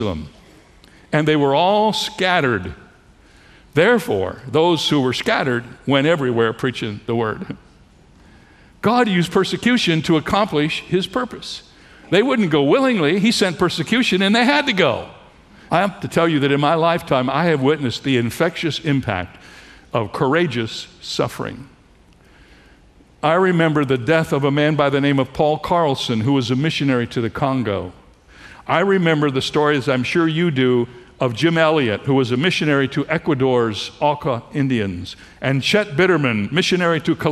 and they were all scattered. Therefore, those who were scattered went everywhere preaching the word. God used persecution to accomplish his purpose. They wouldn't go willingly. He sent persecution and they had to go. I have to tell you that in my lifetime, I have witnessed the infectious impact of courageous suffering. I remember the death of a man by the name of Paul Carlson, who was a missionary to the Congo. I remember the stories, I'm sure you do, of Jim Elliot, who was a missionary to Ecuador's Auca Indians, and Chet Bitterman, missionary to Colombia.